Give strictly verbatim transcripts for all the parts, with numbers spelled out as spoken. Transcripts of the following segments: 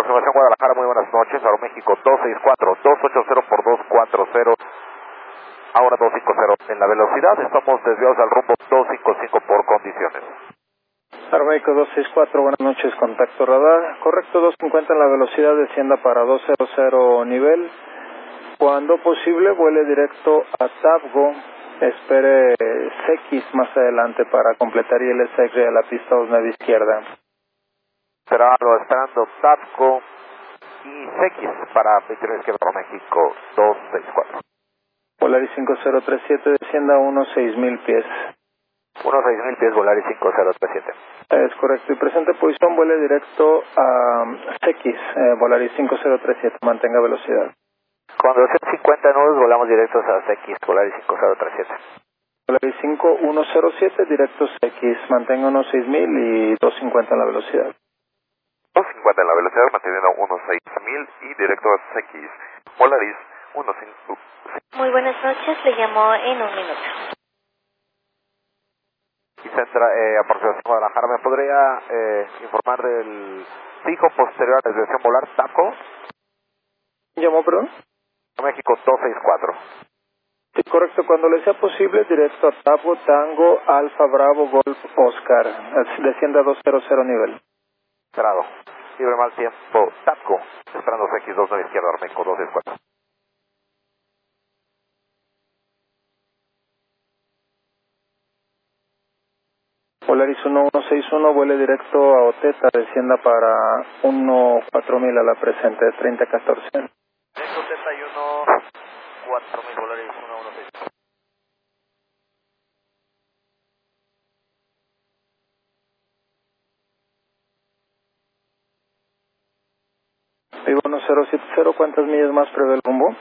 Aproximación Guadalajara, muy buenas noches. Aeroméxico dos seis cuatro, dos ocho cero por dos cuatro cero. Ahora dos cinco cero en la velocidad. Estamos desviados al rumbo dos cinco cinco por condiciones. Aeroméxico dos seis cuatro, buenas noches, contacto radar. Correcto, dos cincuenta en la velocidad, descienda para dos cero cero nivel. Cuando posible, vuele directo a Tabgo. Espere S X más adelante para completar I L S X a la pista dos nueve izquierda. Será lo esperando Tabco y S X para Victoria Izquierda México dos seis cuatro. Volaris cinco cero tres siete, descienda a unos seis mil pies. Unos seis mil pies, Volaris cinco cero tres siete. Es correcto, y presente posición, vuele directo a S X, eh, Volaris cinco cero tres siete, mantenga velocidad. Con velocidad cincuenta nudos, volamos directos a S X, Volaris cinco cero tres siete. Volaris cinco uno cero siete, directo S X, mantenga unos seis mil y dos cincuenta en la velocidad. dos cincuenta en la velocidad, manteniendo unos seis mil y directo a S X, Volaris uno cinco. Muy buenas noches, le llamo en un minuto. Y Centra, eh, aproximación Guadalajara, ¿me podría eh, informar del fijo posterior a la desviación volar Taco? ¿Llamó, perdón? México dos seis cuatro. Sí, correcto, cuando le sea posible, directo a Tabgo, Tango, Alfa, Bravo, Golf, Oscar, descienda a dos cero cero nivel. Cerrado. Libre mal tiempo, Taco, esperando S X dos nueve izquierda, México dos seis cuatro. Volaris uno uno seis uno, vuele directo a Oteta, descienda para uno cuatro mil a la presente, treinta catorce. Esto Oteta y uno cuatro mil, Volaris uno uno seis. Vivo uno cero siete cero, ¿cuántas millas más prevé el rumbo?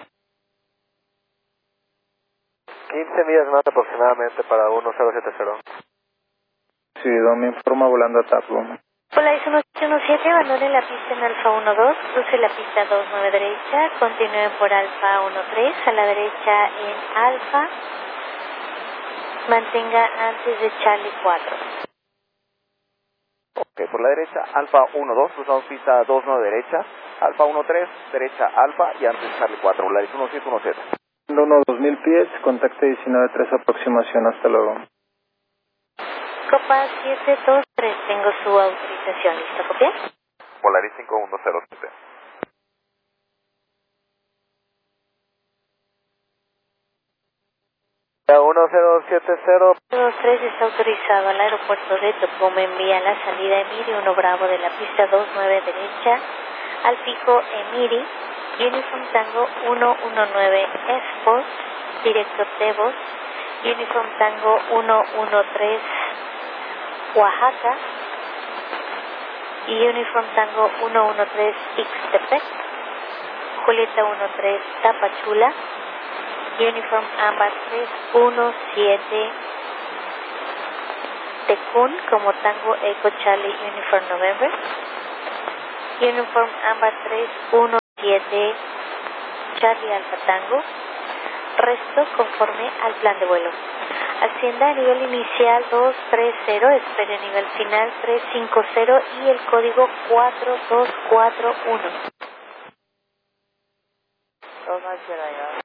quince millas más aproximadamente para uno cero siete cero. Sí, don me informa volando a Tabgo. Volaris uno ocho uno siete, abandone la pista en Alfa uno dos, cruce la pista dos nueve derecha, continúe por Alfa uno tres, a la derecha en Alfa, mantenga antes de Charlie cuatro. Ok, por la derecha, Alfa uno dos, cruzamos pista dos nueve derecha, Alfa uno tres, derecha Alfa y antes Charlie cuatro, Volaris uno siete uno siete. uno dos mil pies, contacte diecinueve tres aproximación, hasta luego. Copa siete dos tres, tengo su autorización, ¿listo? ¿Copiar? Volaris cinco uno cero siete. uno cero siete cero. dos tres está autorizado al aeropuerto de Tocoma, envía la salida Emiri uno Bravo de la pista dos nueve derecha al fijo Emiri, Uniform Tango uno uno nueve Export, directo Tebos, Uniform Tango uno uno tres Oaxaca y Uniform Tango uno uno tres Ixtepec, Julieta uno tres Tapachula, Uniform Ambar tres uno siete Tecún como Tango Echo Charlie Uniform November, Uniform Ambar tres uno siete Charlie Alpha Tango, resto conforme al plan de vuelo. Ascienda a nivel inicial dos tres cero, espere nivel final tres cinco cero y el código cuatro dos cuatro uno. dos nueve cero.